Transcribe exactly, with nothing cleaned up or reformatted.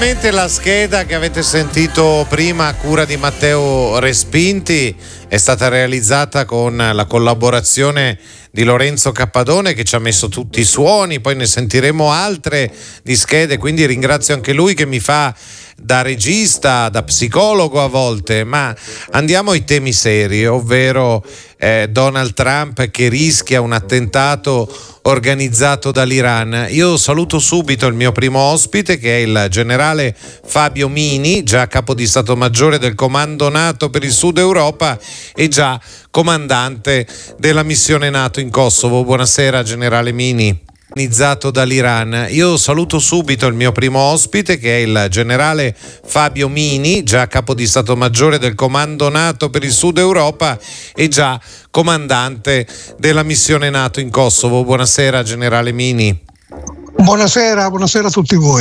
Naturalmente la scheda che avete sentito prima a cura di Matteo Respinti è stata realizzata con la collaborazione di Lorenzo Cappadone, che ci ha messo tutti i suoni, poi ne sentiremo altre di schede, quindi ringrazio anche lui che mi fa da regista, da psicologo a volte. Ma andiamo ai temi seri, ovvero eh, Donald Trump che rischia un attentato organizzato dall'Iran. Io saluto subito il mio primo ospite, che è il generale Fabio Mini, già capo di Stato Maggiore del Comando NATO per il Sud Europa e già comandante della missione NATO in Kosovo. Buonasera generale Mini. Organizzato dall'Iran. Io saluto subito il mio primo ospite, che è il generale Fabio Mini, già capo di Stato Maggiore del Comando NATO per il Sud Europa e già comandante della missione NATO in Kosovo. Buonasera generale Mini. Buonasera, buonasera a tutti voi.